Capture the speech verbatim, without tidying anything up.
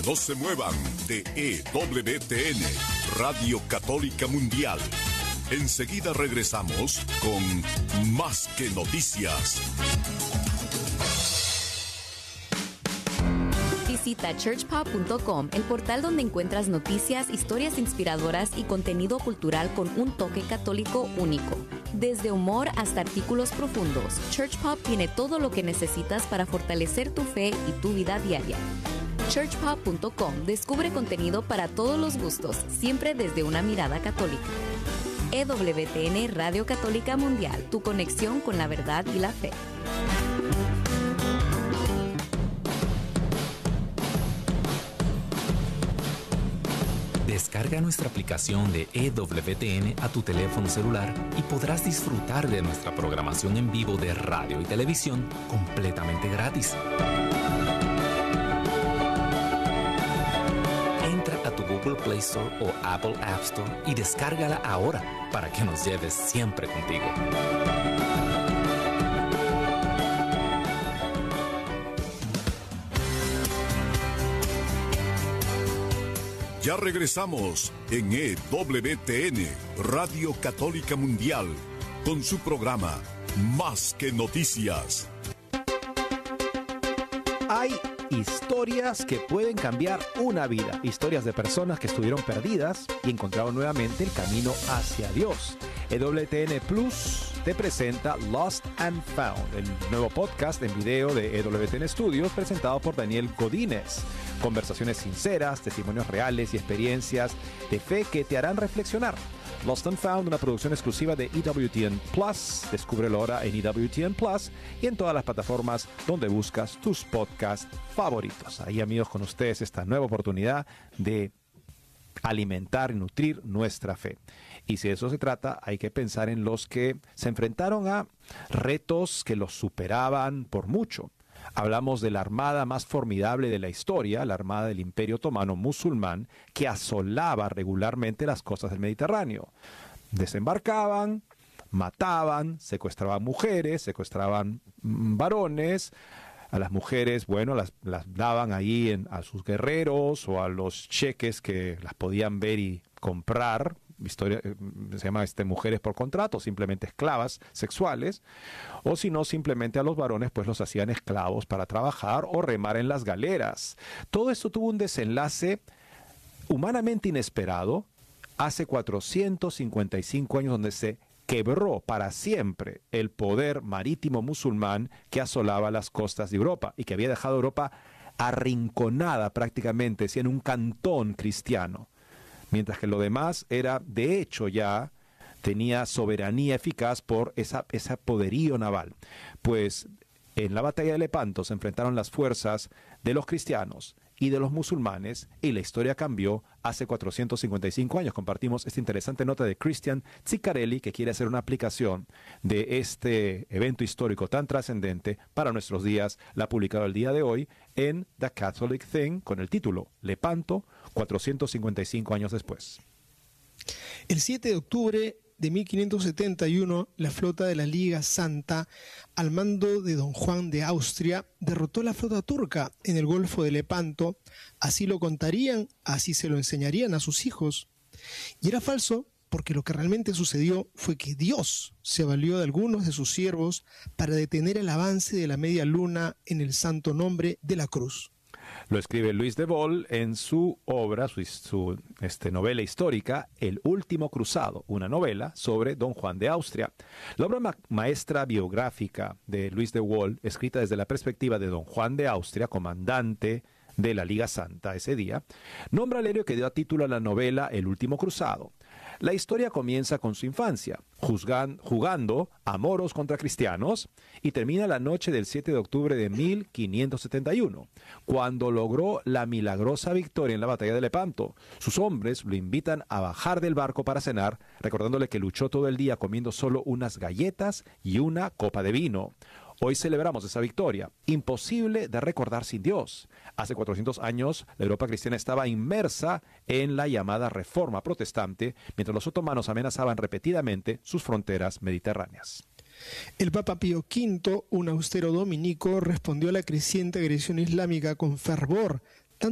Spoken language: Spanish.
No se muevan de E W T N, Radio Católica Mundial. Enseguida regresamos con Más que Noticias. Visita church pop punto com, el portal donde encuentras noticias, historias inspiradoras y contenido cultural con un toque católico único. Desde humor hasta artículos profundos, Church Pop tiene todo lo que necesitas para fortalecer tu fe y tu vida diaria. church pop punto com descubre contenido para todos los gustos, siempre desde una mirada católica. E W T N Radio Católica Mundial, tu conexión con la verdad y la fe. Descarga nuestra aplicación de E W T N a tu teléfono celular y podrás disfrutar de nuestra programación en vivo de radio y televisión completamente gratis. Entra a tu Google Play Store o Apple App Store y descárgala ahora para que nos lleves siempre contigo. Ya regresamos en E W T N, Radio Católica Mundial, con su programa Más que Noticias. Hay historias que pueden cambiar una vida, historias de personas que estuvieron perdidas y encontraron nuevamente el camino hacia Dios. E W T N Plus te presenta Lost and Found, el nuevo podcast en video de E W T N Studios presentado por Daniel Godínez. Conversaciones sinceras, testimonios reales y experiencias de fe que te harán reflexionar. Lost and Found, una producción exclusiva de E W T N Plus. Descúbrelo ahora en E W T N Plus y en todas las plataformas donde buscas tus podcasts favoritos. Ahí, amigos, con ustedes esta nueva oportunidad de alimentar y nutrir nuestra fe. Y si de eso se trata, hay que pensar en los que se enfrentaron a retos que los superaban por mucho. Hablamos de la armada más formidable de la historia, la armada del Imperio Otomano musulmán, que asolaba regularmente las costas del Mediterráneo. Desembarcaban, mataban, secuestraban mujeres, secuestraban mm, varones. A las mujeres, bueno, las, las daban ahí en, a sus guerreros o a los cheques que las podían ver y comprar. Historia, se llama este, mujeres por contrato, simplemente esclavas sexuales, o si no, simplemente a los varones pues los hacían esclavos para trabajar o remar en las galeras. Todo esto tuvo un desenlace humanamente inesperado hace cuatrocientos cincuenta y cinco años, donde se quebró para siempre el poder marítimo musulmán que asolaba las costas de Europa y que había dejado a Europa arrinconada prácticamente, en un cantón cristiano. Mientras que lo demás era, de hecho, ya tenía soberanía eficaz por esa, ese poderío naval. Pues en la batalla de Lepanto se enfrentaron las fuerzas de los cristianos y de los musulmanes, y la historia cambió hace cuatrocientos cincuenta y cinco años. Compartimos esta interesante nota de Christian Ziccarelli, que quiere hacer una aplicación de este evento histórico tan trascendente para nuestros días. La ha publicado el día de hoy en The Catholic Thing con el título Lepanto, cuatrocientos cincuenta y cinco años después. El siete de octubre de mil quinientos setenta y uno, la flota de la Liga Santa, al mando de don Juan de Austria, derrotó la flota turca en el Golfo de Lepanto. Así lo contarían, así se lo enseñarían a sus hijos. Y era falso, porque lo que realmente sucedió fue que Dios se valió de algunos de sus siervos para detener el avance de la media luna en el santo nombre de la cruz. Lo escribe Luis de Vol en su obra, su, su este, novela histórica, El Último Cruzado, una novela sobre don Juan de Austria. La obra ma maestra biográfica de Luis de Vol, escrita desde la perspectiva de don Juan de Austria, comandante de la Liga Santa ese día, nombra al héroe que dio título a la novela El Último Cruzado. La historia comienza con su infancia, juzgan, jugando a moros contra cristianos, y termina la noche del siete de octubre de mil quinientos setenta y uno, cuando logró la milagrosa victoria en la batalla de Lepanto. Sus hombres lo invitan a bajar del barco para cenar, recordándole que luchó todo el día comiendo solo unas galletas y una copa de vino. Hoy celebramos esa victoria, imposible de recordar sin Dios. Hace cuatrocientos años, la Europa cristiana estaba inmersa en la llamada Reforma Protestante, mientras los otomanos amenazaban repetidamente sus fronteras mediterráneas. El Papa Pío quinto, un austero dominico, respondió a la creciente agresión islámica con fervor,